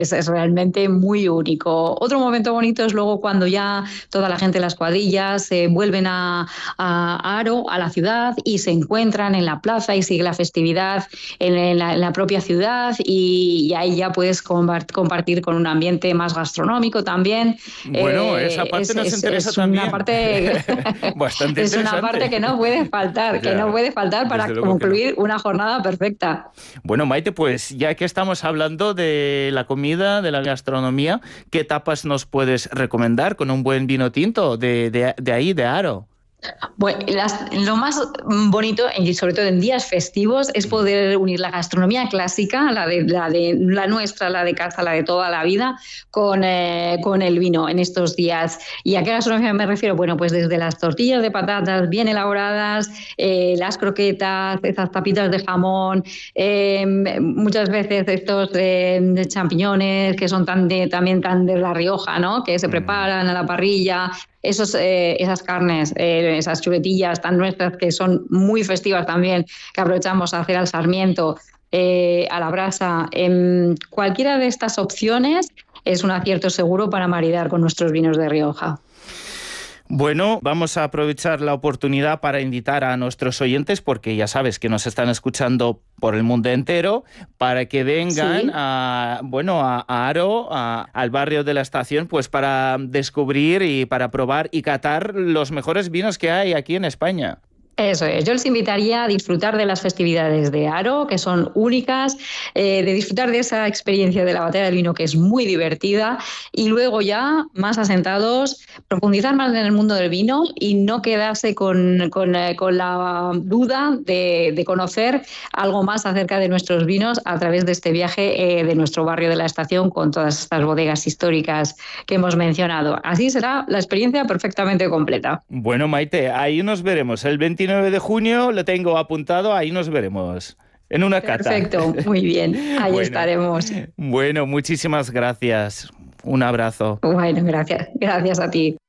Es realmente muy único. Otro momento bonito es luego cuando ya toda la gente de las cuadrillas vuelven a Haro, a la ciudad, y se encuentran en la plaza y sigue la festividad en la propia ciudad, y ahí ya puedes compartir con un ambiente más gastronómico también. Bueno, esa parte nos interesa Es una también. parte Bastante es una parte interesante. que no puede faltar, que no Ya, puede faltar para desde luego que no. concluir una jornada perfecta. Bueno, Maite, pues ya que estamos hablando de la comida, de la gastronomía, ¿qué tapas nos puedes recomendar con un buen vino tinto de ahí, de Haro? Bueno, lo más bonito, y sobre todo en días festivos, es poder unir la gastronomía clásica, la nuestra, la de casa, la de toda la vida, con el vino en estos días. ¿Y a qué gastronomía me refiero? Bueno, pues desde las tortillas de patatas bien elaboradas, las croquetas, esas tapitas de jamón, muchas veces estos de champiñones que son también tan de La Rioja, ¿no? Que se Mm. preparan a la parrilla. Esas carnes, esas chuletillas tan nuestras que son muy festivas también, que aprovechamos a hacer al sarmiento, a la brasa. Cualquiera de estas opciones es un acierto seguro para maridar con nuestros vinos de Rioja. Bueno, vamos a aprovechar la oportunidad para invitar a nuestros oyentes, porque ya sabes que nos están escuchando por el mundo entero, para que vengan Sí. a Haro, al barrio de la estación, pues para descubrir y para probar y catar los mejores vinos que hay aquí en España. Eso es, yo les invitaría a disfrutar de las festividades de Haro, que son únicas, de disfrutar de esa experiencia de la batalla del vino, que es muy divertida, y luego ya, más asentados, profundizar más en el mundo del vino y no quedarse con la duda de conocer algo más acerca de nuestros vinos a través de este viaje de nuestro barrio de la estación con todas estas bodegas históricas que hemos mencionado. Así será la experiencia perfectamente completa. Bueno, Maite, ahí nos veremos. El 29 de junio lo tengo apuntado, ahí nos veremos. En una cata. Perfecto, muy bien, ahí Bueno, estaremos. bueno, muchísimas gracias. Un abrazo. Bueno, gracias a ti.